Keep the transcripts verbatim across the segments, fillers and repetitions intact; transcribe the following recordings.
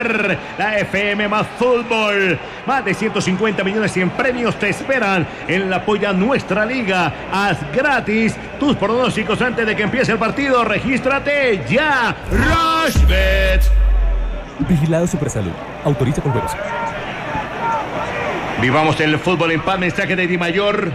La F M más fútbol. Más de ciento cincuenta millones en premios te esperan en la Apoya Nuestra Liga. Haz gratis tus pronósticos antes de que empiece el partido. Regístrate ya. Rushbet. Vigilado Supersalud. Autoriza con juegos. Vivamos el fútbol en paz. Mensaje de Di Mayor.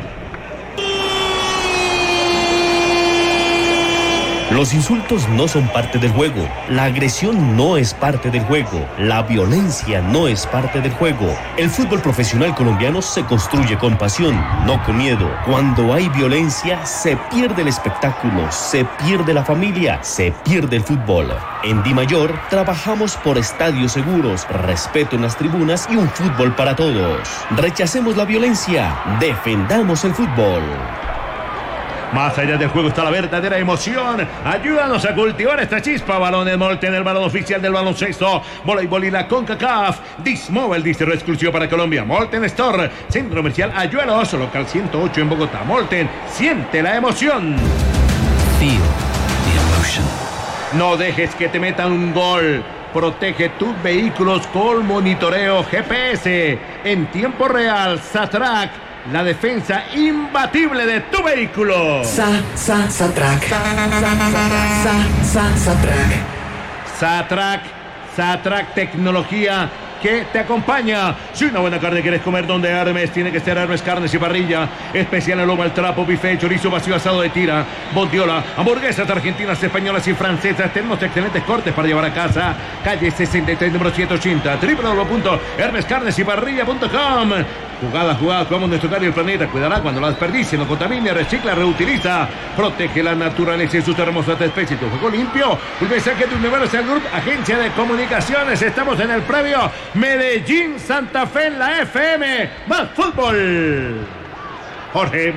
Los insultos no son parte del juego, la agresión no es parte del juego, la violencia no es parte del juego. El fútbol profesional colombiano se construye con pasión, no con miedo. Cuando hay violencia, se pierde el espectáculo, se pierde la familia, se pierde el fútbol. En Di Mayor trabajamos por estadios seguros, respeto en las tribunas y un fútbol para todos. Rechacemos la violencia, defendamos el fútbol. Más allá del juego está la verdadera emoción. Ayúdanos a cultivar esta chispa. Balones Molten, el balón oficial del baloncesto, voleibol y la CONCACAF. Dismobile, distro exclusivo para Colombia. Molten Store, Centro Comercial Ayuelos, local ciento ocho en Bogotá. Molten, siente la emoción. Feel the emotion. No dejes que te metan un gol. Protege tus vehículos con monitoreo G P S en tiempo real. Satrac, la defensa imbatible de tu vehículo. Sa, sa, Satrac. Sa, sa, sa, Satrac. Satrac, Satrac tecnología que te acompaña. Si una buena carne quieres comer donde Hermes, tiene que ser Hermes Carnes y Parrilla. Especial en lomo al trapo, bife, chorizo vacío, asado de tira, bondiola, hamburguesas argentinas, españolas y francesas. Tenemos excelentes cortes para llevar a casa. Calle sesenta y tres, número ciento ochenta, doble u doble u doble u punto hermes carnes y parrilla punto com. Jugada, jugada, como nuestro hogar y el planeta. Cuidará cuando la desperdicie, no contamine, recicla, reutiliza. Protege la naturaleza y sus hermosas especies. Tu juego limpio. Un mensaje de Universal Group, agencia de comunicaciones. Estamos en el previo Medellín, Santa Fe en la F M. Más fútbol. Jorge.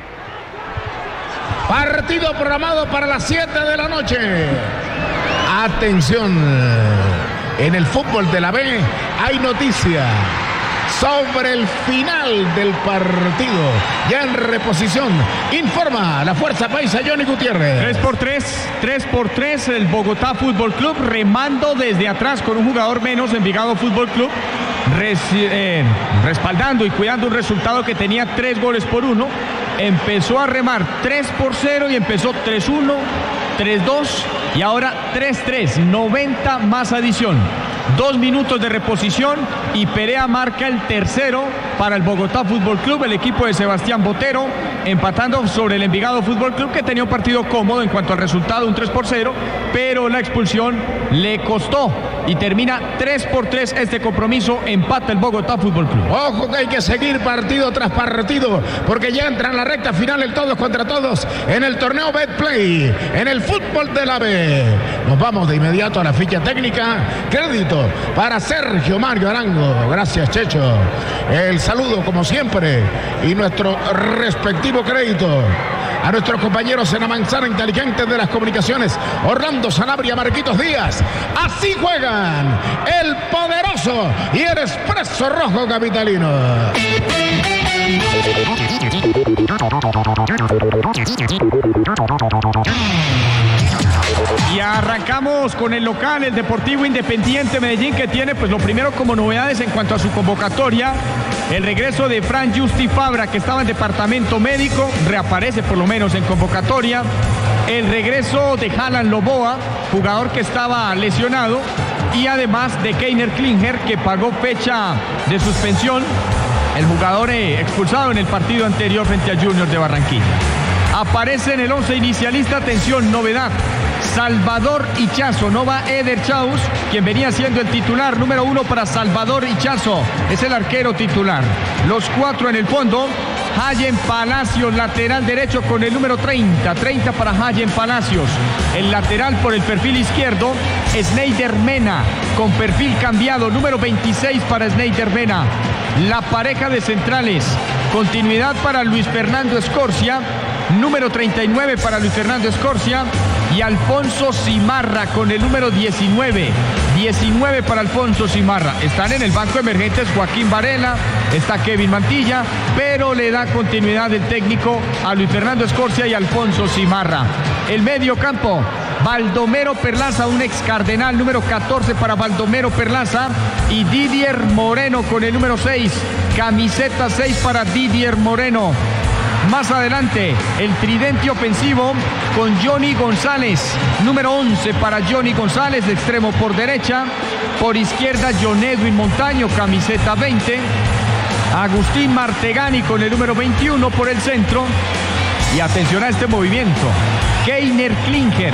Partido programado para las siete de la noche. Atención. En el fútbol de la B hay noticia sobre el final del partido. Ya en reposición, informa la Fuerza Paisa Johnny Gutiérrez. tres por tres, tres por tres, el Bogotá Fútbol Club remando desde atrás con un jugador menos. Envigado Fútbol Club res, eh, respaldando y cuidando un resultado que tenía tres goles por uno. Empezó a remar tres por cero y empezó tres uno, tres dos y ahora tres tres, noventa más adición. Dos minutos de reposición y Perea marca el tercero para el Bogotá Fútbol Club, el equipo de Sebastián Botero, empatando sobre el Envigado Fútbol Club, que tenía un partido cómodo en cuanto al resultado, un tres por cero, pero la expulsión le costó y termina tres por tres este compromiso, empata el Bogotá Fútbol Club. Ojo que hay que seguir partido tras partido, porque ya entra en la recta final el todos contra todos en el torneo Betplay, en el fútbol de la B. Nos vamos de inmediato a la ficha técnica. Crédito para Sergio Mario Arango. Gracias, Checho. El saludo, como siempre, y nuestro respectivo crédito a nuestros compañeros en la manzana inteligente de las comunicaciones, Orlando Sanabria, Marquitos Díaz. Así juegan el poderoso y el expreso rojo capitalino. Y arrancamos con el local, el Deportivo Independiente Medellín, que tiene pues lo primero como novedades en cuanto a su convocatoria, el regreso de Fran Justi Fabra, que estaba en departamento médico, reaparece por lo menos en convocatoria, el regreso de Haaland Loboa, jugador que estaba lesionado, y además de Keiner Klinger, que pagó fecha de suspensión, el jugador eh, expulsado en el partido anterior frente a Junior de Barranquilla. Aparece en el once inicialista, atención, novedad, Salvador Ichazo, no va Eder Chaus, quien venía siendo el titular número uno para Salvador Ichazo, es el arquero titular. Los cuatro en el fondo, Hayen Palacios, lateral derecho con el número treinta, treinta para Hayen Palacios. El lateral por el perfil izquierdo, Sneider Mena, con perfil cambiado, número veintiséis para Sneider Mena. La pareja de centrales, continuidad para Luis Fernando Escorcia, número treinta y nueve para Luis Fernando Escorcia, y Alfonso Simarra con el número diecinueve, diecinueve para Alfonso Simarra. Están en el banco emergentes Joaquín Varela, está Kevin Mantilla, pero le da continuidad el técnico a Luis Fernando Escorcia y Alfonso Simarra. El medio campo, Baldomero Perlaza, un ex cardenal, número catorce para Baldomero Perlaza. Y Didier Moreno con el número seis, camiseta seis para Didier Moreno. Más adelante, el tridente ofensivo con Johnny González, número once para Johnny González, de extremo por derecha. Por izquierda, John Edwin Montaño, camiseta veinte. Agustín Martegani con el número veintiuno por el centro. Y atención a este movimiento, Keiner Klinger.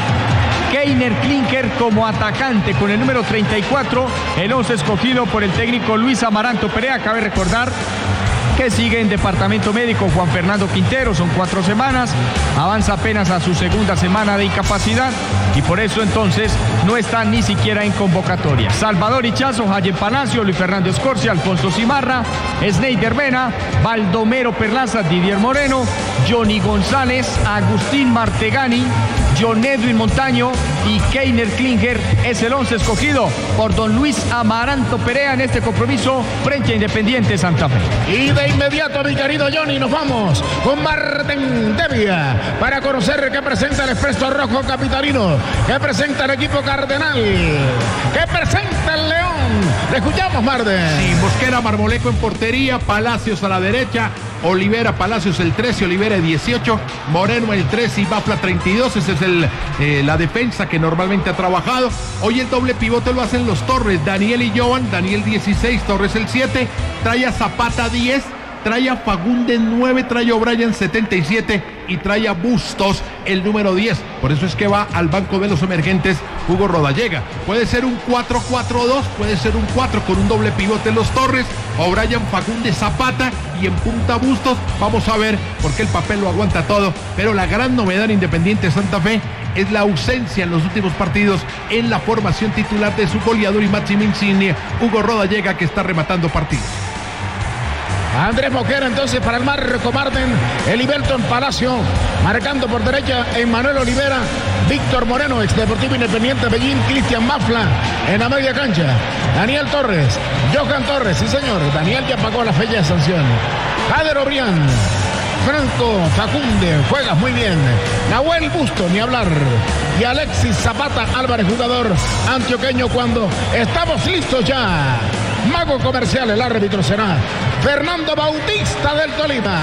Keiner Klinger como atacante con el número treinta y cuatro, el once escogido por el técnico Luis Amaranto Perea. Cabe recordar que sigue en departamento médico Juan Fernando Quintero, son cuatro semanas, avanza apenas a su segunda semana de incapacidad y por eso entonces no está ni siquiera en convocatoria. Salvador Ichazo, Jayen Palacio, Luis Fernando Escorcia, Alfonso Cimarra, Sneider Mena, Baldomero Perlaza, Didier Moreno, Johnny González, Agustín Martegani, John Edwin Montaño y Keiner Klinger es el once escogido por don Luis Amaranto Perea en este compromiso frente a Independiente Santa Fe. Y de inmediato, mi querido Johnny, nos vamos con Martín Devia para conocer qué presenta el Expreso Rojo Capitalino, qué presenta el equipo cardenal, qué presenta el León. Le escuchamos, Marden. Sí, Mosquera, Marmolejo en portería, Palacios a la derecha, Olivera, Palacios el trece, Olivera dieciocho, Moreno el trece y Bafla treinta y dos. Esa es el, eh, la defensa que normalmente ha trabajado. Hoy el doble pivote lo hacen los Torres, Daniel y Joan, Daniel dieciséis, Torres el siete, trae a Zapata diez, trae a Fagundes nueve, trae a O'Brien setenta y siete y trae a Bustos el número diez. Por eso es que va al banco de los emergentes Hugo Rodallega. Puede ser un cuatro cuatro dos, puede ser un cuatro con un doble pivote en los Torres, O'Brien, Fagundes, Zapata y en punta Bustos. Vamos a ver, porque el papel lo aguanta todo, pero la gran novedad en Independiente Santa Fe es la ausencia en los últimos partidos en la formación titular de su goleador y máxima insignia, Hugo Rodallega, que está rematando partidos. Andrés Mosquera entonces para el Marco Marden, Eliberto en Palacio, marcando por derecha Emmanuel Olivera, Víctor Moreno, ex Deportivo Independiente Medellín, Cristian Bafla en la media cancha, Daniel Torres, Johan Torres, sí señor, Daniel ya pagó la fecha de sanción, Jader O'Brien, Franco Facunde, juegas muy bien, Nahuel Busto, ni hablar, y Alexis Zapata Álvarez, jugador antioqueño, cuando estamos listos ya. Mago Comercial, el árbitro será Fernando Bautista del Tolima.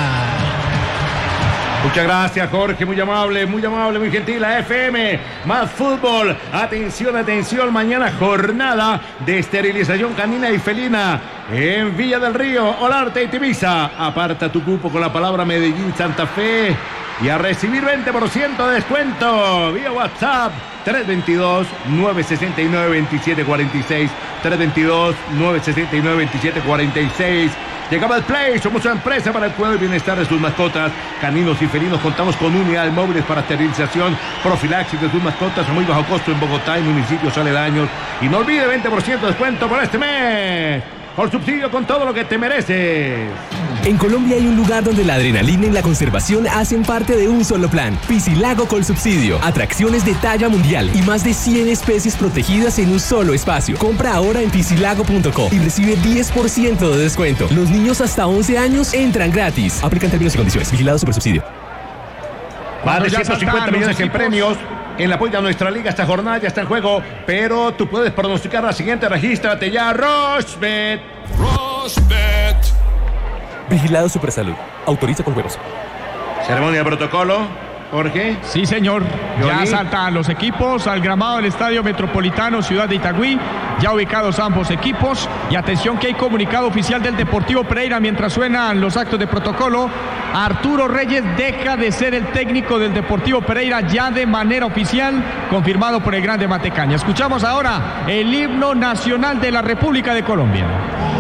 Muchas gracias, Jorge, muy amable, muy amable, muy gentil. A F M, más fútbol. Atención, atención, mañana jornada de esterilización canina y felina en Villa del Río, Olarte y Tibisa. Aparta tu cupo con la palabra Medellín Santa Fe y a recibir veinte por ciento de descuento vía WhatsApp tres dos dos, nueve seis nueve, dos siete cuatro seis, tres dos dos, nueve seis nueve, dos siete cuatro seis. Llegaba el Play, somos una empresa para el cuidado y bienestar de sus mascotas, caninos y felinos. Contamos con unidades móviles para esterilización, profilaxis de sus mascotas a muy bajo costo en Bogotá y municipios aledaños. Y no olvide veinte por ciento de descuento por este mes. Por subsidio con todo lo que te mereces. En Colombia hay un lugar donde la adrenalina y la conservación hacen parte de un solo plan. Piscilago Colsubsidio. Atracciones de talla mundial y más de cien especies protegidas en un solo espacio. Compra ahora en piscilago punto co y recibe diez por ciento de descuento. Los niños hasta once años entran gratis. Aplican términos y condiciones. Vigilado Supersubsidio. Más de ciento cincuenta millones en premios. En la apoyo a nuestra liga, esta jornada ya está en juego, pero tú puedes pronosticar la siguiente. Regístrate ya, Rochbet. Rochbet. Vigilado Supersalud. Autoriza con juegos. Ceremonia de protocolo. Jorge. Sí, señor. Johnny. Ya saltan los equipos al gramado del Estadio Metropolitano Ciudad de Itagüí. Ya ubicados ambos equipos. Y atención que hay comunicado oficial del Deportivo Pereira mientras suenan los actos de protocolo. Arturo Reyes deja de ser el técnico del Deportivo Pereira ya de manera oficial, confirmado por el Grande Matecaña. Escuchamos ahora el himno nacional de la República de Colombia.